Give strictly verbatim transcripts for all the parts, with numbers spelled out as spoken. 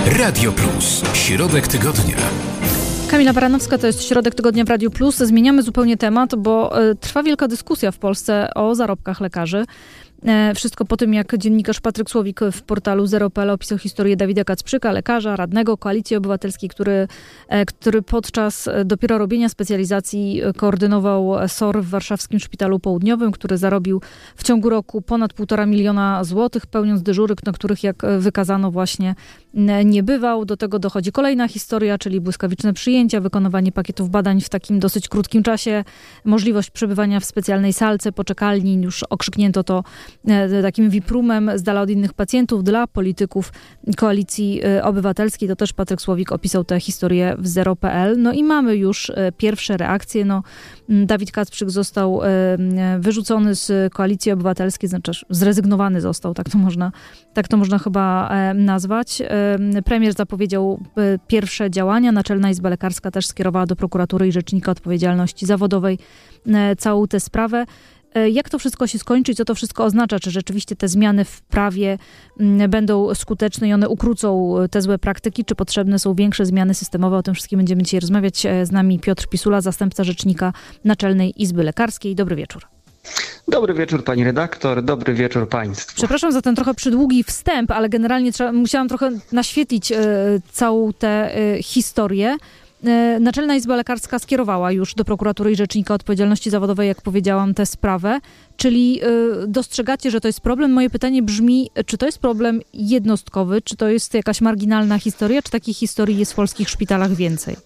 Radio Plus. Środek tygodnia. Kamila Baranowska, to jest Środek Tygodnia w Radiu Plus. Zmieniamy zupełnie temat, bo y, trwa wielka dyskusja w Polsce o zarobkach lekarzy. E, wszystko po tym, jak dziennikarz Patryk Słowik w portalu zero kropka p l opisał historię Dawida Kacprzyka, lekarza, radnego Koalicji Obywatelskiej, który, e, który podczas dopiero robienia specjalizacji koordynował S O R w warszawskim szpitalu południowym, który zarobił w ciągu roku ponad półtora miliona złotych, pełniąc dyżury, na których, jak wykazano, właśnie nie bywał. Do tego dochodzi kolejna historia, czyli błyskawiczne przyjęcia, wykonywanie pakietów badań w takim dosyć krótkim czasie, możliwość przebywania w specjalnej salce, poczekalni, już okrzyknięto to takim V I P-roomem z dala od innych pacjentów dla polityków Koalicji Obywatelskiej. To też Patryk Słowik opisał tę historię w zero kropka p l. No i mamy już pierwsze reakcje. No, Dawid Kacprzyk został wyrzucony z Koalicji Obywatelskiej, znaczy zrezygnowany został, tak to można, tak to można chyba nazwać. Premier zapowiedział pierwsze działania. Naczelna Izba Lekarska też skierowała do prokuratury i Rzecznika Odpowiedzialności Zawodowej całą tę sprawę. Jak to wszystko się skończy? Co to wszystko oznacza? Czy rzeczywiście te zmiany w prawie będą skuteczne i one ukrócą te złe praktyki? Czy potrzebne są większe zmiany systemowe? O tym wszystkim będziemy dzisiaj rozmawiać. Z nami Piotr Pisula, zastępca rzecznika Naczelnej Izby Lekarskiej. Dobry wieczór. Dobry wieczór pani redaktor, dobry wieczór państwu. Przepraszam za ten trochę przydługi wstęp, ale generalnie trzeba, musiałam trochę naświetlić y, całą tę y, historię. Naczelna Izba Lekarska skierowała już do prokuratury i Rzecznika Odpowiedzialności Zawodowej, jak powiedziałam, tę sprawę. Czyli y, dostrzegacie, że to jest problem? Moje pytanie brzmi, czy to jest problem jednostkowy, czy to jest jakaś marginalna historia, czy takich historii jest w polskich szpitalach więcej?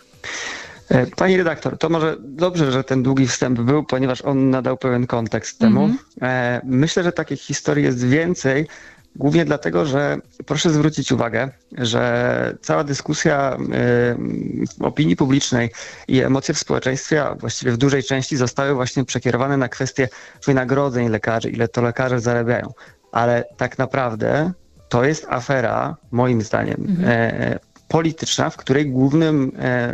Pani redaktor, to może dobrze, że ten długi wstęp był, ponieważ on nadał pełen kontekst temu. Mm-hmm. Myślę, że takich historii jest więcej, głównie dlatego, że proszę zwrócić uwagę, że cała dyskusja w opinii publicznej i emocje w społeczeństwie, a właściwie w dużej części zostały właśnie przekierowane na kwestię wynagrodzeń lekarzy, ile to lekarze zarabiają. Ale tak naprawdę to jest afera, moim zdaniem, mhm. polityczna, w której głównym,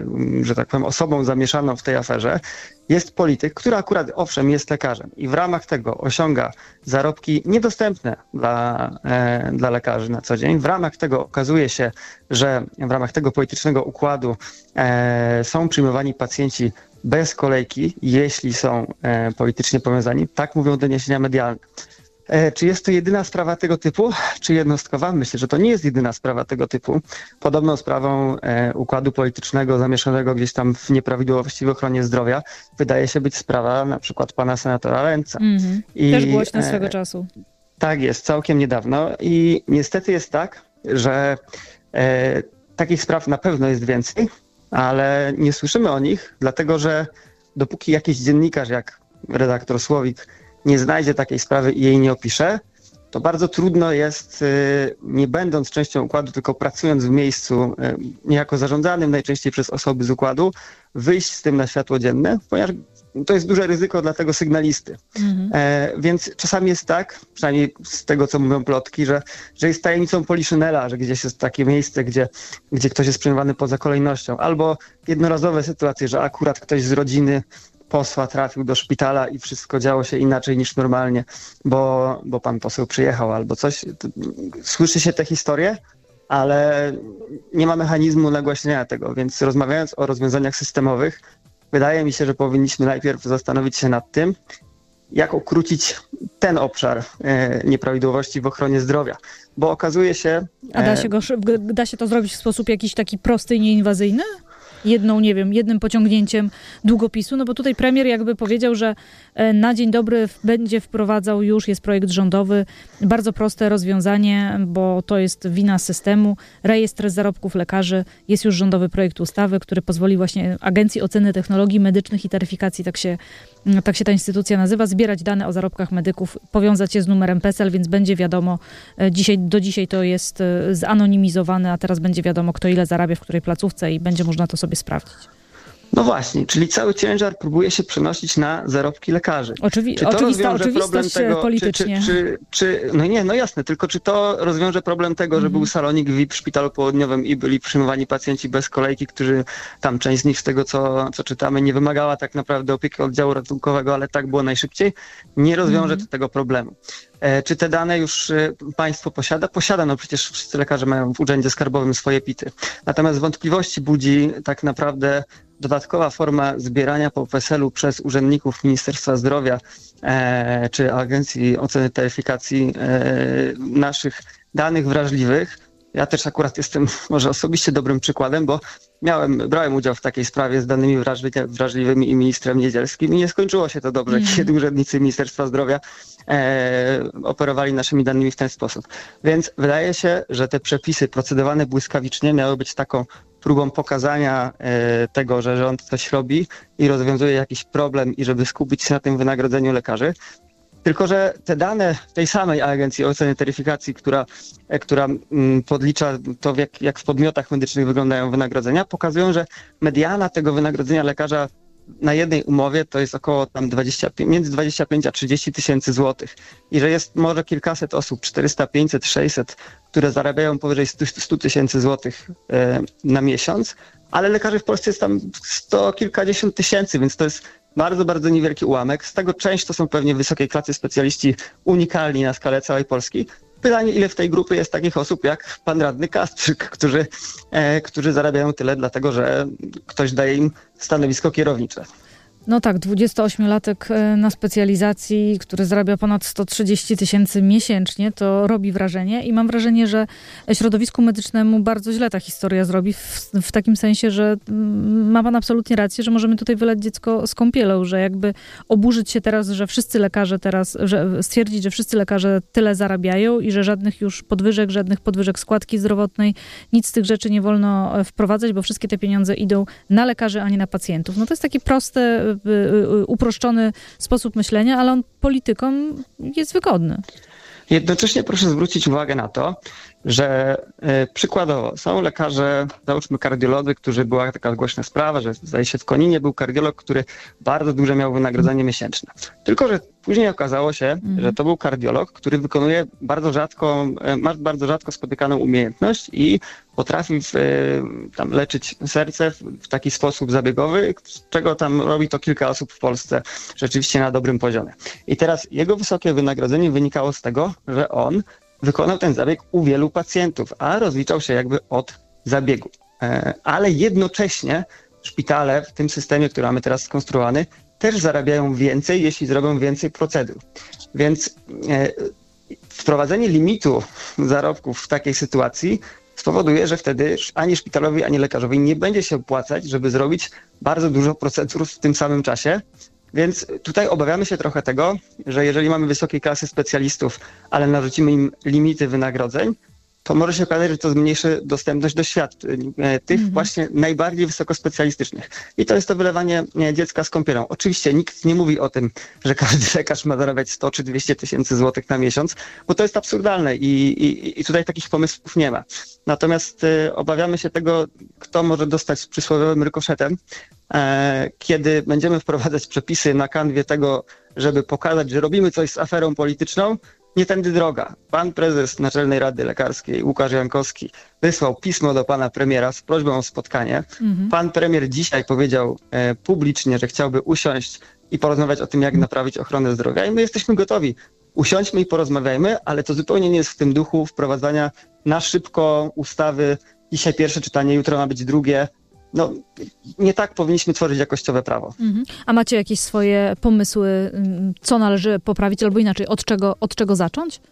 że tak powiem, osobą zamieszaną w tej aferze jest polityk, który akurat, owszem, jest lekarzem i w ramach tego osiąga zarobki niedostępne dla, e, dla lekarzy na co dzień. W ramach tego okazuje się, że w ramach tego politycznego układu e, są przyjmowani pacjenci bez kolejki, jeśli są e, politycznie powiązani. Tak mówią doniesienia medialne. Czy jest to jedyna sprawa tego typu, czy jednostkowa? Myślę, że to nie jest jedyna sprawa tego typu. Podobną sprawą e, układu politycznego zamieszanego gdzieś tam w nieprawidłowości w ochronie zdrowia wydaje się być sprawa na przykład pana senatora Lęca. Mm-hmm. I, Też głośna swego e, czasu. Tak jest, całkiem niedawno i niestety jest tak, że e, takich spraw na pewno jest więcej, ale nie słyszymy o nich, dlatego że dopóki jakiś dziennikarz jak redaktor Słowik nie znajdzie takiej sprawy i jej nie opisze, to bardzo trudno jest, nie będąc częścią układu, tylko pracując w miejscu niejako zarządzanym najczęściej przez osoby z układu, wyjść z tym na światło dzienne, ponieważ to jest duże ryzyko dla tego sygnalisty. Mhm. E, więc czasami jest tak, przynajmniej z tego, co mówią plotki, że, że jest tajemnicą poliszynela, że gdzieś jest takie miejsce, gdzie, gdzie ktoś jest przyjmowany poza kolejnością, albo jednorazowe sytuacje, że akurat ktoś z rodziny posła trafił do szpitala i wszystko działo się inaczej niż normalnie, bo, bo pan poseł przyjechał albo coś. Słyszy się te historie, ale nie ma mechanizmu nagłaśniania tego, więc rozmawiając o rozwiązaniach systemowych, wydaje mi się, że powinniśmy najpierw zastanowić się nad tym, jak ukrócić ten obszar e, nieprawidłowości w ochronie zdrowia, bo okazuje się... E, A da się, go, da się to zrobić w sposób jakiś taki prosty i nieinwazyjny? Jedną, nie wiem, jednym pociągnięciem długopisu, no bo tutaj premier jakby powiedział, że na dzień dobry będzie wprowadzał już, jest projekt rządowy, bardzo proste rozwiązanie, bo to jest wina systemu, rejestr zarobków lekarzy, jest już rządowy projekt ustawy, który pozwoli właśnie Agencji Oceny Technologii Medycznych i Taryfikacji, tak się, tak się ta instytucja nazywa, zbierać dane o zarobkach medyków, powiązać je z numerem PESEL, więc będzie wiadomo, dzisiaj, do dzisiaj to jest zanonimizowane, a teraz będzie wiadomo, kto ile zarabia w której placówce i będzie można to sobie sprawdzić. No właśnie, czyli cały ciężar próbuje się przenosić na zarobki lekarzy. Oczywi- czy to oczywista rozwiąże problem oczywistość tego, politycznie. Czy, czy, czy, czy, no nie, no jasne, tylko czy to rozwiąże problem tego, że Mhm. był salonik V I P w szpitalu południowym i byli przyjmowani pacjenci bez kolejki, którzy tam część z nich z tego, co, co czytamy, nie wymagała tak naprawdę opieki oddziału ratunkowego, ale tak było najszybciej, nie rozwiąże Mhm. to tego problemu. E, czy te dane już e, państwo posiada? Posiada, no przecież wszyscy lekarze mają w Urzędzie Skarbowym swoje pity. Natomiast wątpliwości budzi tak naprawdę dodatkowa forma zbierania po PESEL-u przez urzędników Ministerstwa Zdrowia e, czy Agencji Oceny Taryfikacji e, naszych danych wrażliwych. Ja też akurat jestem może osobiście dobrym przykładem, bo miałem, brałem udział w takiej sprawie z danymi wrażli- wrażliwymi i ministrem Niedzielskim i nie skończyło się to dobrze, mm. kiedy urzędnicy Ministerstwa Zdrowia e, operowali naszymi danymi w ten sposób. Więc wydaje się, że te przepisy procedowane błyskawicznie miały być taką próbą pokazania e, tego, że rząd coś robi i rozwiązuje jakiś problem i żeby skupić się na tym wynagrodzeniu lekarzy. Tylko że te dane tej samej Agencji Oceny Taryfikacji, która, e, która m, podlicza to, w jak, jak w podmiotach medycznych wyglądają wynagrodzenia, pokazują, że mediana tego wynagrodzenia lekarza na jednej umowie to jest około tam dwadzieścia pięć, między dwadzieścia pięć a trzydzieści tysięcy złotych. I że jest może kilkaset osób, czterysta, pięćset, sześćset, które zarabiają powyżej stu tysięcy złotych e, na miesiąc, ale lekarzy w Polsce jest tam sto kilkadziesiąt tysięcy, więc to jest bardzo, bardzo niewielki ułamek. Z tego część to są pewnie wysokiej klasy specjaliści unikalni na skalę całej Polski. Pytanie, ile w tej grupie jest takich osób jak pan radny Kastrzyk, którzy, e, którzy zarabiają tyle dlatego, że ktoś daje im stanowisko kierownicze. No tak, dwudziestoośmiolatek na specjalizacji, który zarabia ponad sto trzydzieści tysięcy miesięcznie, to robi wrażenie i mam wrażenie, że środowisku medycznemu bardzo źle ta historia zrobi w, w takim sensie, że ma pan absolutnie rację, że możemy tutaj wylać dziecko z kąpielą, że jakby oburzyć się teraz, że wszyscy lekarze teraz, że stwierdzić, że wszyscy lekarze tyle zarabiają i że żadnych już podwyżek, żadnych podwyżek składki zdrowotnej, nic z tych rzeczy nie wolno wprowadzać, bo wszystkie te pieniądze idą na lekarzy, a nie na pacjentów. No to jest takie proste, uproszczony sposób myślenia, ale on politykom jest wygodny. Jednocześnie proszę zwrócić uwagę na to, że e, przykładowo są lekarze, załóżmy kardiolodzy, którzy była taka głośna sprawa, że zdaje się w Koninie był kardiolog, który bardzo duże miał wynagrodzenie miesięczne. Tylko że później okazało się, mm. że to był kardiolog, który wykonuje bardzo rzadko, e, ma bardzo rzadko spotykaną umiejętność i potrafi w, e, tam leczyć serce w, w taki sposób zabiegowy, z czego tam robi to kilka osób w Polsce rzeczywiście na dobrym poziomie. I teraz jego wysokie wynagrodzenie wynikało z tego, że on wykonał ten zabieg u wielu pacjentów, a rozliczał się jakby od zabiegu. Ale jednocześnie szpitale w tym systemie, który mamy teraz skonstruowany, też zarabiają więcej, jeśli zrobią więcej procedur. Więc wprowadzenie limitu zarobków w takiej sytuacji spowoduje, że wtedy ani szpitalowi, ani lekarzowi nie będzie się opłacać, żeby zrobić bardzo dużo procedur w tym samym czasie. Więc tutaj obawiamy się trochę tego, że jeżeli mamy wysokiej klasy specjalistów, ale narzucimy im limity wynagrodzeń, to może się okazać, że to zmniejszy dostępność do świadczeń, tych mm-hmm. właśnie najbardziej wysokospecjalistycznych. I to jest to wylewanie dziecka z kąpielą. Oczywiście nikt nie mówi o tym, że każdy lekarz ma zarabiać sto czy dwieście tysięcy złotych na miesiąc, bo to jest absurdalne i, i, i tutaj takich pomysłów nie ma. Natomiast y, obawiamy się tego, kto może dostać przysłowiowym rykoszetem, e, kiedy będziemy wprowadzać przepisy na kanwie tego, żeby pokazać, że robimy coś z aferą polityczną. Nie tędy droga. Pan prezes Naczelnej Rady Lekarskiej, Łukasz Jankowski, wysłał pismo do pana premiera z prośbą o spotkanie. Mhm. Pan premier dzisiaj powiedział e, publicznie, że chciałby usiąść i porozmawiać o tym, jak naprawić ochronę zdrowia. I my jesteśmy gotowi. Usiądźmy i porozmawiajmy, ale to zupełnie nie jest w tym duchu wprowadzania na szybko ustawy. Dzisiaj pierwsze czytanie, jutro ma być drugie. No, nie tak powinniśmy tworzyć jakościowe prawo. Mhm. A macie jakieś swoje pomysły, co należy poprawić, albo inaczej, od czego, od czego zacząć?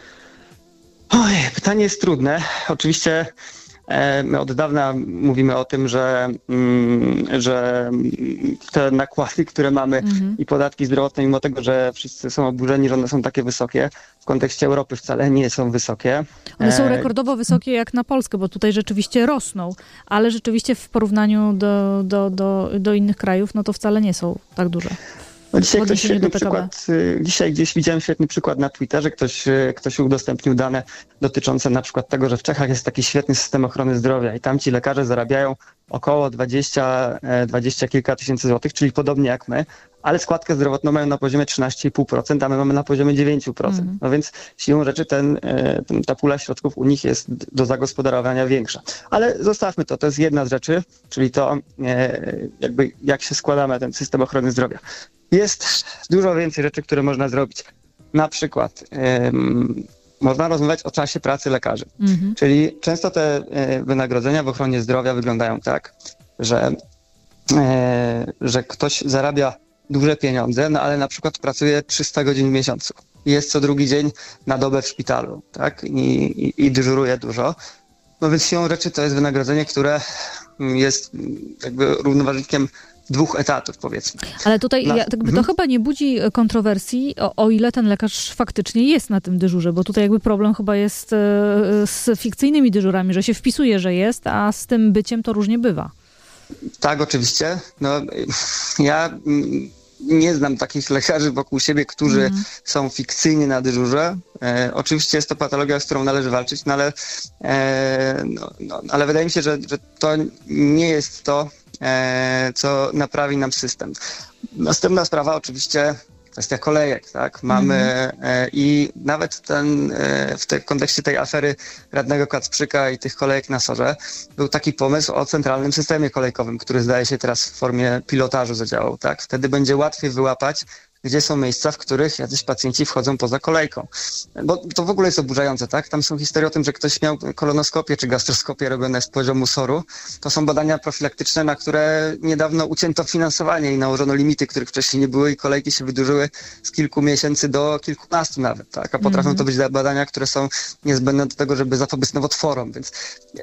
Oj, pytanie jest trudne. Oczywiście e, my od dawna mówimy o tym, że, mm, że te nakłady, które mamy mhm. i podatki zdrowotne, mimo tego, że wszyscy są oburzeni, że one są takie wysokie, w kontekście Europy wcale nie są wysokie. One są rekordowo wysokie jak na Polskę, bo tutaj rzeczywiście rosną, ale rzeczywiście w porównaniu do, do, do, do innych krajów, no to wcale nie są tak duże. No dzisiaj ktoś świetny przykład, dzisiaj gdzieś widziałem świetny przykład na Twitterze, ktoś, ktoś udostępnił dane dotyczące na przykład tego, że w Czechach jest taki świetny system ochrony zdrowia i tam ci lekarze zarabiają około dwadzieścia, dwadzieścia kilka tysięcy złotych, czyli podobnie jak my, ale składkę zdrowotną mają na poziomie trzynaście i pół procent, a my mamy na poziomie dziewięć procent. Mm. No więc siłą rzeczy ten, ten, ta pula środków u nich jest do zagospodarowania większa. Ale zostawmy to, to jest jedna z rzeczy, czyli to jakby jak się składa na ten system ochrony zdrowia. Jest dużo więcej rzeczy, które można zrobić. Na przykład ym, można rozmawiać o czasie pracy lekarzy. Mm-hmm. Czyli często te y, wynagrodzenia w ochronie zdrowia wyglądają tak, że, y, że ktoś zarabia duże pieniądze, no ale na przykład pracuje trzysta godzin w miesiącu. Jest co drugi dzień na dobę w szpitalu, tak? I, i, i dyżuruje dużo. No więc siłą rzeczy to jest wynagrodzenie, które jest jakby równoważnikiem dwóch etatów, powiedzmy. Ale tutaj Dla... ja, to, mhm. to chyba nie budzi kontrowersji, o, o ile ten lekarz faktycznie jest na tym dyżurze, bo tutaj jakby problem chyba jest e, z fikcyjnymi dyżurami, że się wpisuje, że jest, a z tym byciem to różnie bywa. Tak, oczywiście. No, ja nie znam takich lekarzy wokół siebie, którzy mm. są fikcyjnie na dyżurze. E, oczywiście jest to patologia, z którą należy walczyć, no ale, e, no, no, ale wydaje mi się, że, że to nie jest to, e, co naprawi nam system. Następna sprawa oczywiście kwestia kolejek, tak? Mamy mm. e, i nawet ten, e, w te, kontekście tej afery radnego Kacprzyka i tych kolejek na SOR-ze był taki pomysł o centralnym systemie kolejkowym, który zdaje się teraz w formie pilotażu zadziałał, tak? Wtedy będzie łatwiej wyłapać, gdzie są miejsca, w których jacyś pacjenci wchodzą poza kolejką. Bo to w ogóle jest oburzające, tak? Tam są historie o tym, że ktoś miał kolonoskopię czy gastroskopię robione z poziomu soru. To są badania profilaktyczne, na które niedawno ucięto finansowanie i nałożono limity, których wcześniej nie były i kolejki się wydłużyły z kilku miesięcy do kilkunastu nawet, tak? A potrafią mm-hmm. to być badania, które są niezbędne do tego, żeby zapobiec nowotworom, więc...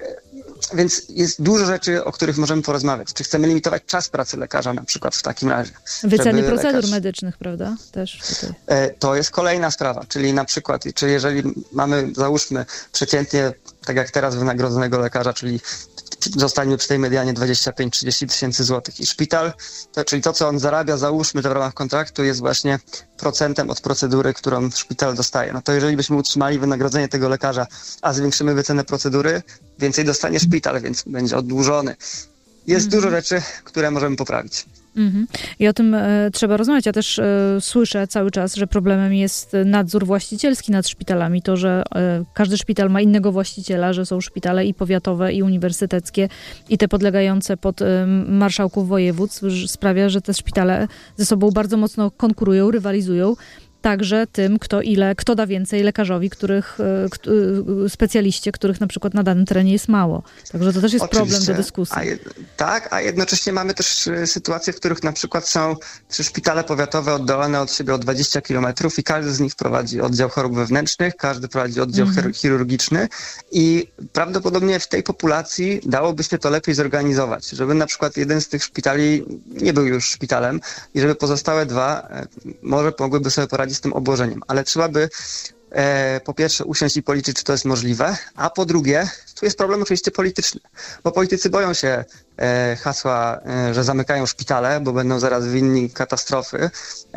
Więc jest dużo rzeczy, o których możemy porozmawiać. Czy chcemy limitować czas pracy lekarza na przykład w takim razie? Wyceny procedur lekarz... medycznych, prawda? Też tutaj. To jest kolejna sprawa, czyli na przykład, czy jeżeli mamy, załóżmy przeciętnie, tak jak teraz wynagrodzonego lekarza, czyli zostańmy przy tej medianie dwadzieścia pięć do trzydziestu tysięcy złotych i szpital, to, czyli to, co on zarabia, załóżmy to w ramach kontraktu, jest właśnie procentem od procedury, którą szpital dostaje. No to jeżeli byśmy utrzymali wynagrodzenie tego lekarza, a zwiększymy wycenę procedury, więcej dostanie szpital, więc będzie oddłużony. Jest mm-hmm. dużo rzeczy, które możemy poprawić. Mm-hmm. I o tym e, trzeba rozmawiać. Ja też e, słyszę cały czas, że problemem jest nadzór właścicielski nad szpitalami. To, że e, każdy szpital ma innego właściciela, że są szpitale i powiatowe, i uniwersyteckie, i te podlegające pod e, marszałków województw, sprawia, że te szpitale ze sobą bardzo mocno konkurują, rywalizują. Także tym, kto ile, kto da więcej lekarzowi, których, k, specjaliście, których na przykład na danym terenie jest mało. Także to też jest Oczywiście. problem do dyskusji. A je, tak, a jednocześnie mamy też sytuacje, w których na przykład są trzy szpitale powiatowe oddalone od siebie o dwadzieścia kilometrów i każdy z nich prowadzi oddział chorób wewnętrznych, każdy prowadzi oddział mhm. chirurgiczny i prawdopodobnie w tej populacji dałoby się to lepiej zorganizować, żeby na przykład jeden z tych szpitali nie był już szpitalem i żeby pozostałe dwa może mogłyby sobie poradzić z tym obłożeniem, ale trzeba by e, po pierwsze usiąść i policzyć, czy to jest możliwe, a po drugie, tu jest problem oczywiście polityczny, bo politycy boją się e, hasła, e, że zamykają szpitale, bo będą zaraz winni katastrofy.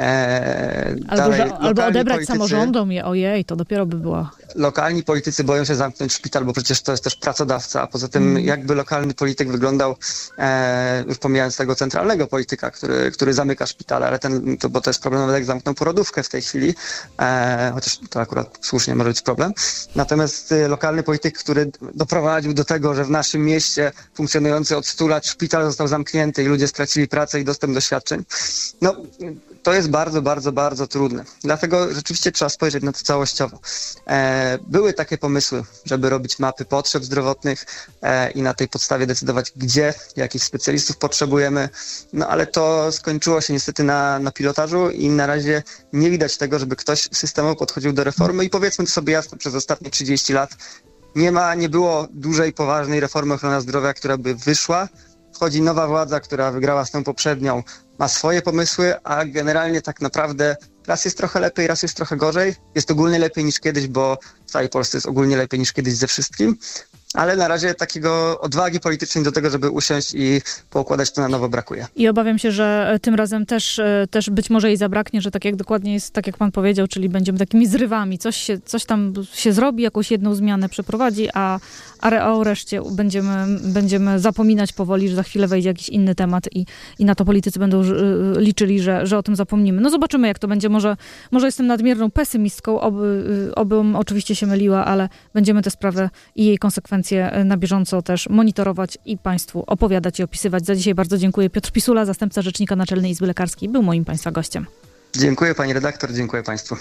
E, albo, dalej, że, albo odebrać politycy, samorządom je, ojej, to dopiero by była. Lokalni politycy boją się zamknąć szpital, bo przecież to jest też pracodawca, a poza tym mm. jakby lokalny polityk wyglądał, e, już pomijając tego centralnego polityka, który, który zamyka szpitale, ale ten, to, bo to jest problem, jak zamknął porodówkę w tej chwili, e, chociaż to akurat słusznie może być problem. Natomiast e, lokalny polityk, który doprowadził do tego, że w naszym mieście funkcjonujący od stu lat szpital został zamknięty i ludzie stracili pracę i dostęp do świadczeń, no to jest bardzo, bardzo, bardzo trudne. Dlatego rzeczywiście trzeba spojrzeć na to całościowo. E, były takie pomysły, żeby robić mapy potrzeb zdrowotnych e, i na tej podstawie decydować, gdzie, jakich specjalistów potrzebujemy, no ale to skończyło się niestety na, na pilotażu i na razie nie widać tego, żeby ktoś systemowo podchodził do reformy i powiedzmy to sobie jasno, przez ostatnie trzydzieści lat nie ma, nie było dużej, poważnej reformy ochrony zdrowia, która by wyszła. Wchodzi nowa władza, która wygrała z tą poprzednią, ma swoje pomysły, a generalnie tak naprawdę raz jest trochę lepiej, raz jest trochę gorzej. Jest ogólnie lepiej niż kiedyś, bo w całej Polsce jest ogólnie lepiej niż kiedyś ze wszystkim. ale na razie takiego odwagi politycznej do tego, żeby usiąść i poukładać to na nowo brakuje. I obawiam się, że tym razem też, też być może jej zabraknie, że tak jak dokładnie jest, tak jak pan powiedział, czyli będziemy takimi zrywami. Coś, się, coś tam się zrobi, jakąś jedną zmianę przeprowadzi, a, a o reszcie będziemy, będziemy zapominać powoli, że za chwilę wejdzie jakiś inny temat i, i na to politycy będą liczyli, że, że o tym zapomnimy. No zobaczymy, jak to będzie. Może, może jestem nadmierną pesymistką, oby, obym oczywiście się myliła, ale będziemy tę sprawę i jej konsekwencje na bieżąco też monitorować i państwu opowiadać i opisywać. Za dzisiaj bardzo dziękuję. Piotr Pisula, zastępca rzecznika Naczelnej Izby Lekarskiej, był moim państwa gościem. Dziękuję pani redaktor, dziękuję państwu.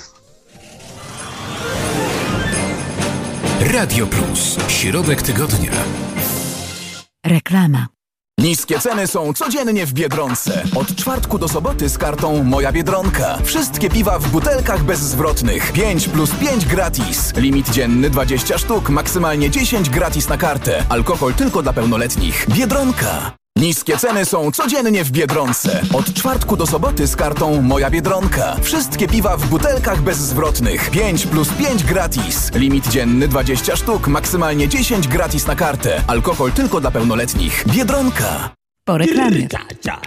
Radio Plus. Środek tygodnia. Reklama. Niskie ceny są codziennie w Biedronce. Od czwartku do soboty z kartą Moja Biedronka. Wszystkie piwa w butelkach bezzwrotnych. pięć plus pięć gratis. Limit dzienny dwadzieścia sztuk, maksymalnie dziesięć gratis na kartę. Alkohol tylko dla pełnoletnich. Biedronka. Niskie ceny są codziennie w Biedronce. Od czwartku do soboty z kartą Moja Biedronka. Wszystkie piwa w butelkach bezzwrotnych. pięć plus pięć gratis. Limit dzienny dwadzieścia sztuk, maksymalnie dziesięć gratis na kartę. Alkohol tylko dla pełnoletnich. Biedronka. Po reklamie.